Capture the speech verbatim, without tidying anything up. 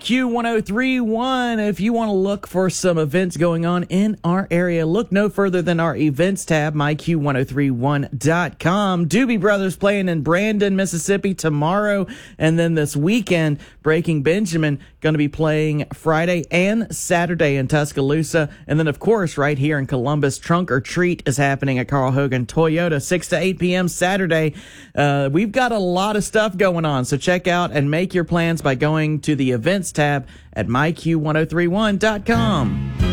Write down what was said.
Q ten thirty-one. If you want to look for some events going on in our area, look no further than our events tab, my Q ten thirty-one dot com. Doobie Brothers playing in Brandon, Mississippi tomorrow, and then this weekend, Breaking Benjamin going to be playing Friday and Saturday in Tuscaloosa. And then, of course, right here in Columbus, Trunk or Treat is happening at Carl Hogan Toyota, six to eight p.m. Saturday. Uh, we've got a lot of stuff going on, so check out and make your plans by going to the events tab at my Q ten thirty-one dot com.